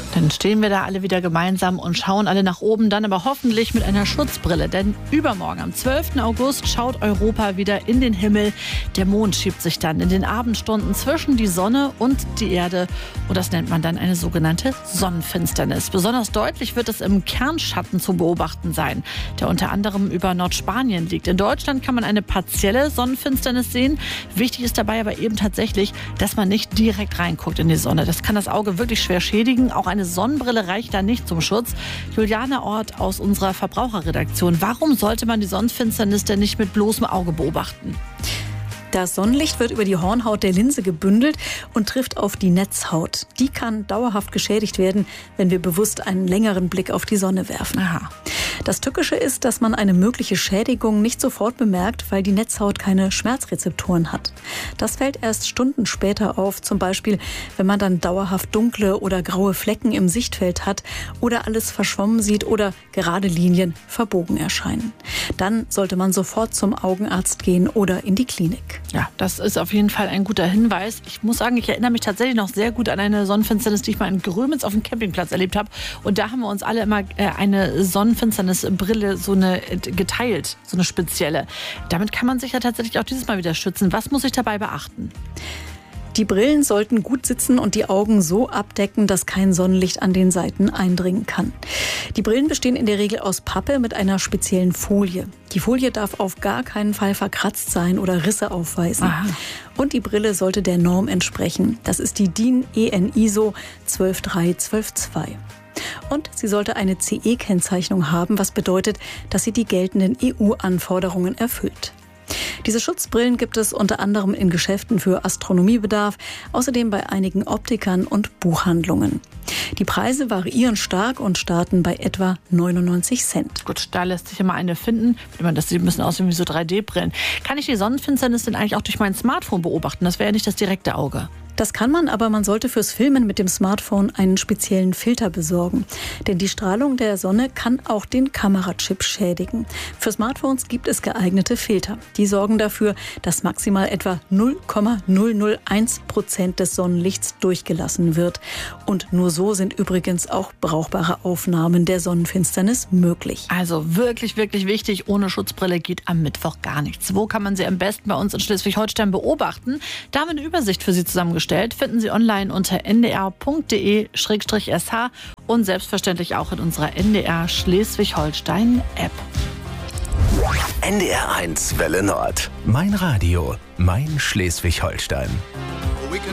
Dann stehen wir da alle wieder gemeinsam und schauen alle nach oben, dann aber hoffentlich mit einer Schutzbrille. Denn übermorgen, am 12. August, schaut Europa wieder in den Himmel. Der Mond schiebt sich dann in den Abendstunden zwischen die Sonne und die Erde. Und das nennt man dann eine sogenannte Sonnenfinsternis. Besonders deutlich wird es im Kernschatten zu beobachten sein, der unter anderem über Nordspanien liegt. In Deutschland kann man eine partielle Sonnenfinsternis sehen. Wichtig ist dabei aber eben tatsächlich, dass man nicht direkt reinguckt in die Sonne. Das kann das Auge wirklich schwer schädigen. Auch eine Sonnenbrille reicht da nicht zum Schutz. Juliane Ort aus unserer Verbraucherredaktion. Warum sollte man die Sonnenfinsternis denn nicht mit bloßem Auge beobachten? Das Sonnenlicht wird über die Hornhaut der Linse gebündelt und trifft auf die Netzhaut. Die kann dauerhaft geschädigt werden, wenn wir bewusst einen längeren Blick auf die Sonne werfen. Aha. Das Tückische ist, dass man eine mögliche Schädigung nicht sofort bemerkt, weil die Netzhaut keine Schmerzrezeptoren hat. Das fällt erst Stunden später auf, zum Beispiel, wenn man dann dauerhaft dunkle oder graue Flecken im Sichtfeld hat oder alles verschwommen sieht oder gerade Linien verbogen erscheinen. Dann sollte man sofort zum Augenarzt gehen oder in die Klinik. Ja, das ist auf jeden Fall ein guter Hinweis. Ich muss sagen, ich erinnere mich tatsächlich noch sehr gut an eine Sonnenfinsternis, die ich mal in Grömitz auf dem Campingplatz erlebt habe. Und da haben wir uns alle immer eine Sonnenfinsternisbrille geteilt, so eine spezielle. Damit kann man sich ja tatsächlich auch dieses Mal wieder schützen. Was muss ich dabei beachten? Die Brillen sollten gut sitzen und die Augen so abdecken, dass kein Sonnenlicht an den Seiten eindringen kann. Die Brillen bestehen in der Regel aus Pappe mit einer speziellen Folie. Die Folie darf auf gar keinen Fall verkratzt sein oder Risse aufweisen. Aha. Und die Brille sollte der Norm entsprechen. Das ist die DIN EN ISO 12312-2. Und sie sollte eine CE-Kennzeichnung haben, was bedeutet, dass sie die geltenden EU-Anforderungen erfüllt. Diese Schutzbrillen gibt es unter anderem in Geschäften für Astronomiebedarf, außerdem bei einigen Optikern und Buchhandlungen. Die Preise variieren stark und starten bei etwa 99 Cent. Gut, da lässt sich immer eine finden. Das sieht ein bisschen aus wie so 3D-Brillen. Kann ich die Sonnenfinsternis denn eigentlich auch durch mein Smartphone beobachten? Das wäre ja nicht das direkte Auge. Das kann man, aber man sollte fürs Filmen mit dem Smartphone einen speziellen Filter besorgen. Denn die Strahlung der Sonne kann auch den Kamerachip schädigen. Für Smartphones gibt es geeignete Filter. Die sorgen dafür, dass maximal etwa 0,001% des Sonnenlichts durchgelassen wird. Und nur so sind übrigens auch brauchbare Aufnahmen der Sonnenfinsternis möglich. Also wirklich, wirklich wichtig, ohne Schutzbrille geht am Mittwoch gar nichts. Wo kann man sie am besten bei uns in Schleswig-Holstein beobachten? Da haben wir eine Übersicht für Sie zusammengestellt. Finden Sie online unter ndr.de/sh und selbstverständlich auch in unserer NDR Schleswig-Holstein-App. NDR 1 Welle Nord. Mein Radio, mein Schleswig-Holstein.